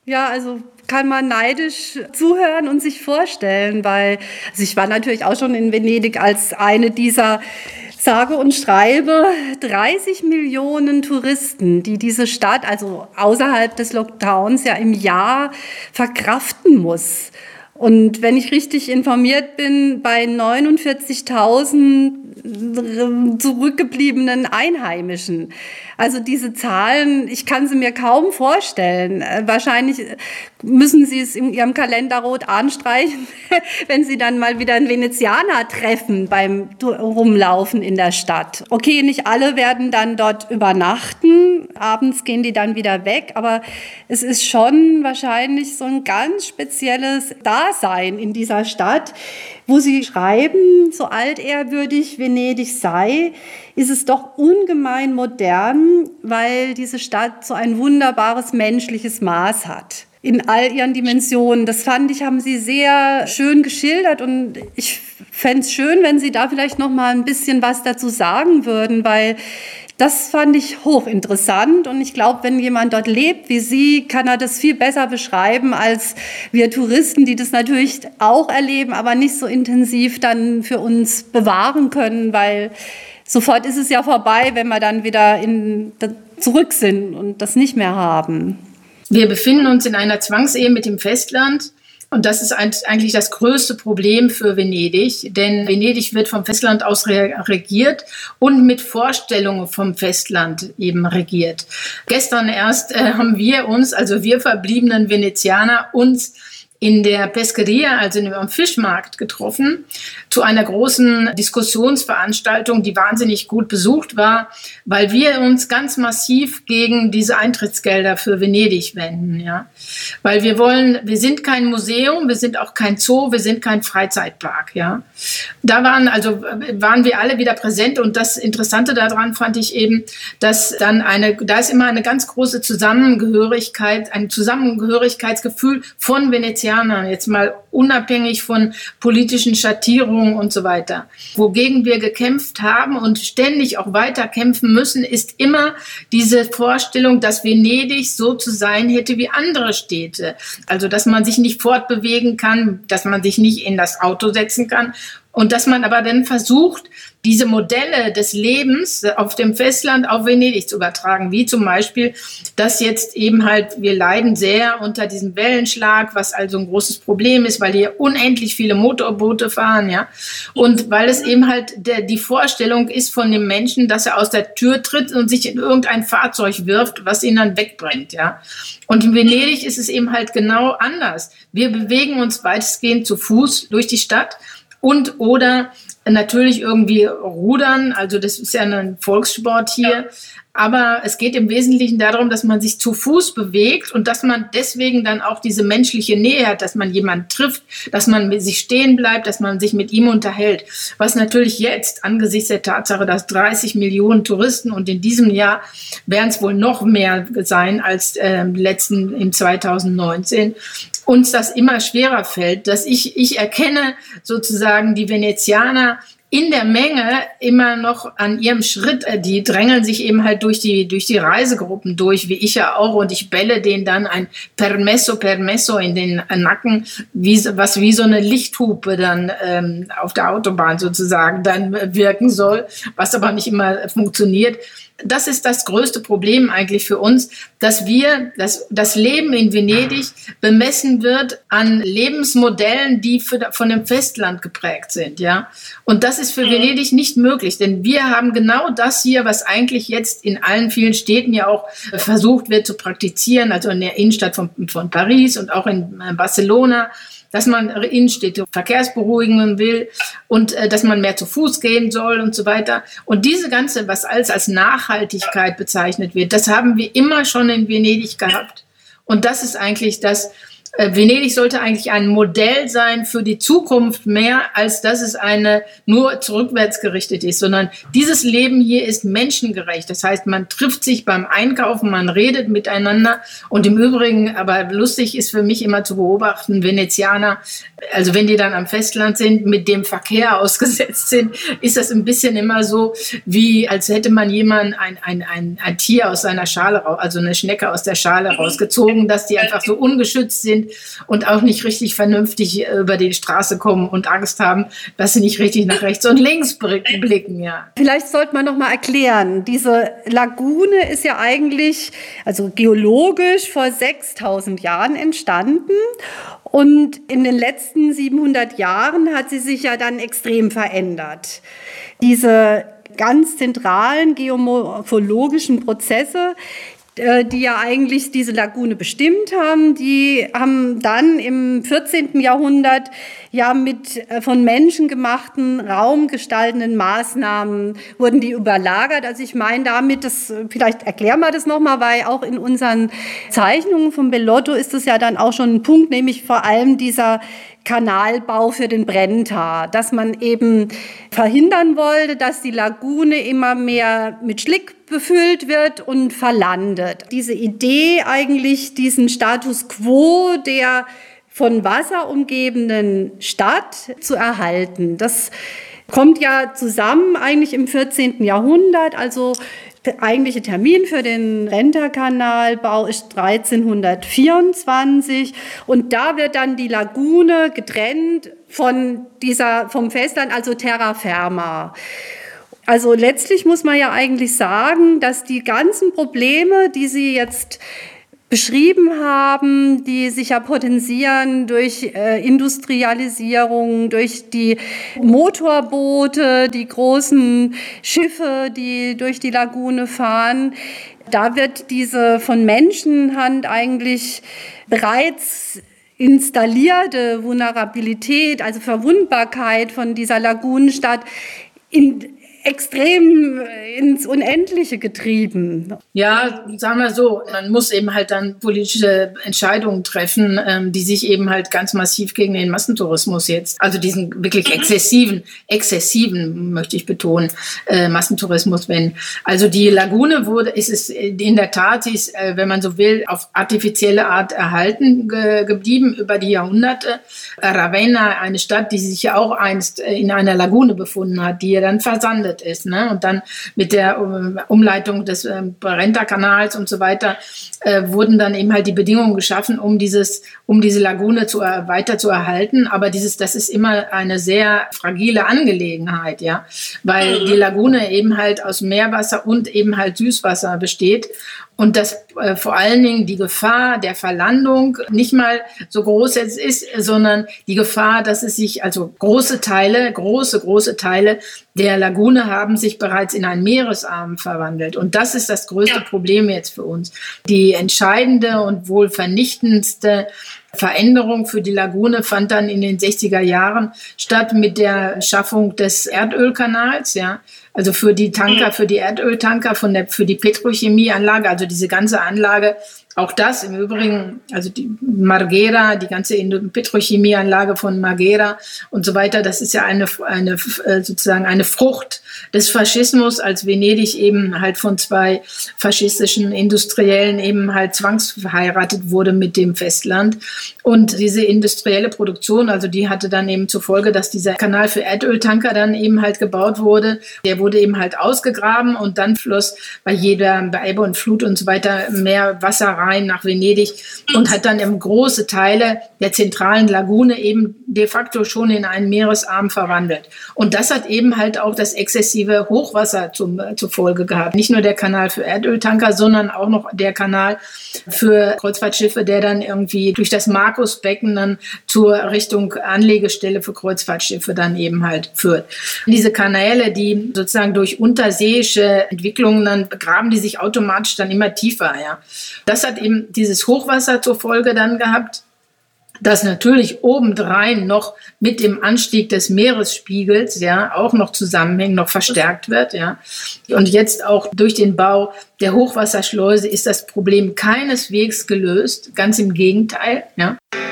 Ja, also kann man neidisch zuhören und sich vorstellen, weil also ich war natürlich auch schon in Venedig als eine dieser sage und schreibe 30 Millionen Touristen, die diese Stadt, also außerhalb des Lockdowns, ja im Jahr verkraften muss. Und wenn ich richtig informiert bin, bei 49.000 zurückgebliebenen Einheimischen. Also diese Zahlen, ich kann sie mir kaum vorstellen. Wahrscheinlich müssen Sie es in Ihrem Kalender rot anstreichen, wenn Sie dann mal wieder einen Venezianer treffen beim Rumlaufen in der Stadt. Okay, nicht alle werden dann dort übernachten. Abends gehen die dann wieder weg. Aber es ist schon wahrscheinlich so ein ganz spezielles Dasein in dieser Stadt, wo Sie schreiben, so altehrwürdig Venedig sei, ist es doch ungemein modern, weil diese Stadt so ein wunderbares menschliches Maß hat. In all ihren Dimensionen. Das fand ich, haben Sie sehr schön geschildert und ich fände es schön, wenn Sie da vielleicht noch mal ein bisschen was dazu sagen würden, weil das fand ich hochinteressant und ich glaube, wenn jemand dort lebt wie Sie, kann er das viel besser beschreiben als wir Touristen, die das natürlich auch erleben, aber nicht so intensiv dann für uns bewahren können, weil sofort ist es ja vorbei, wenn wir dann wieder zurück sind und das nicht mehr haben. Wir befinden uns in einer Zwangsehe mit dem Festland. Und das ist eigentlich das größte Problem für Venedig, denn Venedig wird vom Festland aus regiert und mit Vorstellungen vom Festland eben regiert. Gestern erst haben wir uns, also wir verbliebenen Venezianer, uns in der Pescheria, also am Fischmarkt, getroffen, zu einer großen Diskussionsveranstaltung, die wahnsinnig gut besucht war, weil wir uns ganz massiv gegen diese Eintrittsgelder für Venedig wenden. Ja? Weil wir sind kein Museum, wir sind auch kein Zoo, wir sind kein Freizeitpark. Ja? Da waren wir alle wieder präsent und das Interessante daran fand ich eben, dass da ist immer eine ganz große Zusammengehörigkeit, ein Zusammengehörigkeitsgefühl von Venezianern, jetzt mal unabhängig von politischen Schattierungen und so weiter. Wogegen wir gekämpft haben und ständig auch weiter kämpfen müssen, ist immer diese Vorstellung, dass Venedig so zu sein hätte wie andere Städte. Also, dass man sich nicht fortbewegen kann, dass man sich nicht in das Auto setzen kann und dass man aber dann versucht, diese Modelle des Lebens auf dem Festland auf Venedig zu übertragen, wie zum Beispiel, dass jetzt eben halt, wir leiden sehr unter diesem Wellenschlag, was also ein großes Problem ist, weil hier unendlich viele Motorboote fahren, ja, und weil es eben halt die Vorstellung ist von dem Menschen, dass er aus der Tür tritt und sich in irgendein Fahrzeug wirft, was ihn dann wegbringt, ja. Und in Venedig ist es eben halt genau anders. Wir bewegen uns weitestgehend zu Fuß durch die Stadt und oder natürlich irgendwie rudern, also das ist ja ein Volkssport hier, aber es geht im Wesentlichen darum, dass man sich zu Fuß bewegt und dass man deswegen dann auch diese menschliche Nähe hat, dass man jemanden trifft, dass man mit sich stehen bleibt, dass man sich mit ihm unterhält. Was natürlich jetzt angesichts der Tatsache, dass 30 Millionen Touristen und in diesem Jahr werden es wohl noch mehr sein als letzten in 2019, uns das immer schwerer fällt, dass ich erkenne sozusagen die Venezianer in der Menge immer noch an ihrem Schritt, die drängeln sich eben halt durch die Reisegruppen durch, wie ich ja auch, und ich bälle denen dann ein Permesso in den Nacken, was wie so eine Lichthupe dann auf der Autobahn sozusagen dann wirken soll, was aber nicht immer funktioniert. Das ist das größte Problem eigentlich für uns, dass das Leben in Venedig bemessen wird an Lebensmodellen, die von dem Festland geprägt sind, ja. Und das ist für Venedig nicht möglich, denn wir haben genau das hier, was eigentlich jetzt in allen vielen Städten ja auch versucht wird zu praktizieren, also in der Innenstadt von Paris und auch in Barcelona, dass man Innenstädte verkehrsberuhigen will und dass man mehr zu Fuß gehen soll und so weiter. Und diese ganze, was als Nachhaltigkeit bezeichnet wird, das haben wir immer schon in Venedig gehabt. Und das ist eigentlich das, Venedig sollte eigentlich ein Modell sein für die Zukunft mehr, als dass es eine nur zurückwärts gerichtet ist, sondern dieses Leben hier ist menschengerecht. Das heißt, man trifft sich beim Einkaufen, man redet miteinander und im Übrigen, aber lustig ist für mich immer zu beobachten, Venezianer, also wenn die dann am Festland sind, mit dem Verkehr ausgesetzt sind, ist das ein bisschen immer so, wie als hätte man jemanden ein Tier aus seiner Schale, also eine Schnecke aus der Schale rausgezogen, dass die einfach so ungeschützt sind und auch nicht richtig vernünftig über die Straße kommen und Angst haben, dass sie nicht richtig nach rechts und links blicken, ja. Vielleicht sollte man noch mal erklären, diese Lagune ist ja eigentlich, also geologisch vor 6.000 Jahren entstanden und in den letzten 700 Jahren hat sie sich ja dann extrem verändert. Diese ganz zentralen geomorphologischen Prozesse, die ja eigentlich diese Lagune bestimmt haben, die haben dann im 14. Jahrhundert ja mit von Menschen gemachten, raumgestaltenden Maßnahmen wurden die überlagert. Also ich meine damit, vielleicht erklären wir das nochmal, weil auch in unseren Zeichnungen von Bellotto ist das ja dann auch schon ein Punkt, nämlich vor allem dieser Kanalbau für den Brenta, dass man eben verhindern wollte, dass die Lagune immer mehr mit Schlick befüllt wird und verlandet. Diese Idee eigentlich, diesen Status quo der von Wasser umgebenen Stadt zu erhalten, das kommt ja zusammen eigentlich im 14. Jahrhundert, also der eigentliche Termin für den Brenta-Kanalbau ist 1324 und da wird dann die Lagune getrennt vom Festland, also Terra Firma. Also letztlich muss man ja eigentlich sagen, dass die ganzen Probleme, die Sie jetzt beschrieben haben, die sich ja potenzieren durch Industrialisierung, durch die Motorboote, die großen Schiffe, die durch die Lagune fahren. Da wird diese von Menschenhand eigentlich bereits installierte Vulnerabilität, also Verwundbarkeit von dieser Lagunenstadt extrem ins Unendliche getrieben. Ja, sagen wir so, man muss eben halt dann politische Entscheidungen treffen, die sich eben halt ganz massiv gegen den Massentourismus jetzt, also diesen wirklich exzessiven, möchte ich betonen, Massentourismus wenden. Also die Lagune ist es in der Tat, sie ist, wenn man so will, auf artifizielle Art erhalten geblieben über die Jahrhunderte. Ravenna, eine Stadt, die sich ja auch einst in einer Lagune befunden hat, die ja dann versandet ist, ne? Und dann mit der Umleitung des Brenta-Kanals und so weiter wurden dann eben halt die Bedingungen geschaffen, um diese Lagune weiter zu erhalten. Aber das ist immer eine sehr fragile Angelegenheit, ja, weil die Lagune eben halt aus Meerwasser und eben halt Süßwasser besteht. Und dass vor allen Dingen die Gefahr der Verlandung nicht mal so groß jetzt ist, sondern die Gefahr, dass es sich, also große Teile der Lagune haben sich bereits in einen Meeresarm verwandelt. Und das ist das größte Problem jetzt für uns. Die entscheidende und wohl vernichtendste Veränderung für die Lagune fand dann in den 60er Jahren statt mit der Schaffung des Erdölkanals, ja. Also für die Tanker, für die Erdöltanker, für die Petrochemieanlage, also diese ganze Anlage, auch das im Übrigen, also die Marghera, die ganze Petrochemieanlage von Marghera und so weiter, das ist ja sozusagen eine Frucht des Faschismus, als Venedig eben halt von zwei faschistischen Industriellen eben halt zwangsverheiratet wurde mit dem Festland. Und diese industrielle Produktion, also die hatte dann eben zur Folge, dass dieser Kanal für Erdöltanker dann eben halt gebaut wurde. Der wurde eben halt ausgegraben und dann floss bei Ebbe und Flut und so weiter mehr Wasser rein nach Venedig und hat dann eben große Teile der zentralen Lagune eben de facto schon in einen Meeresarm verwandelt. Und das hat eben halt auch das exzessive Hochwasser zur Folge gehabt. Nicht nur der Kanal für Erdöltanker, sondern auch noch der Kanal für Kreuzfahrtschiffe, der dann irgendwie durch das Markusbecken dann zur Richtung Anlegestelle für Kreuzfahrtschiffe dann eben halt führt. Diese Kanäle, die sozusagen durch unterseeische Entwicklungen dann graben die sich automatisch dann immer tiefer, ja. Das hat eben dieses Hochwasser zur Folge dann gehabt, das natürlich obendrein noch mit dem Anstieg des Meeresspiegels ja auch noch zusammenhängt, noch verstärkt wird, ja. Und jetzt auch durch den Bau der Hochwasserschleuse ist das Problem keineswegs gelöst, ganz im Gegenteil, ja.